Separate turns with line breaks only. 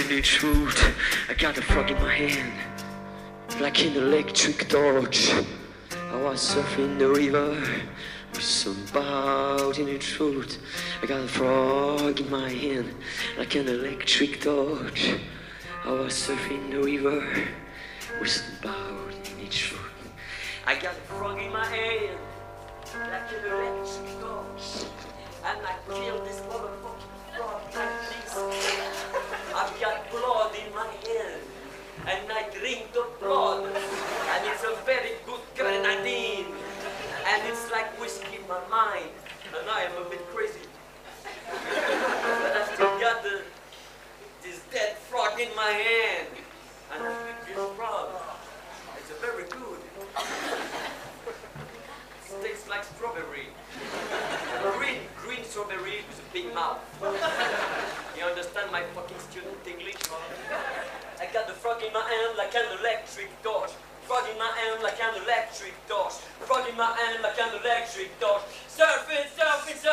in the truth. I got a frog in my hand, like an electric torch. I was surfing the river with some bout in the truth. I got a frog in my hand, like an electric torch. I was surfing the river with some bout in the truth. I got a frog in my hand, like an electric torch. And I killed this motherfucking frog like this. I've got blood in my hand, and I drink the blood, and it's a very good grenadine, and it's like whiskey in my mind, and I am a bit crazy. But I still got this dead frog in my hand, and I eat this frog. It's a very good. It tastes like strawberry. Green strawberry with a big mouth. You understand my fucking student English? I got the frog in my hand like an electric torch. Frog in my hand like an electric torch. Frog in my hand like an electric torch. Surfing, surfing, surfing.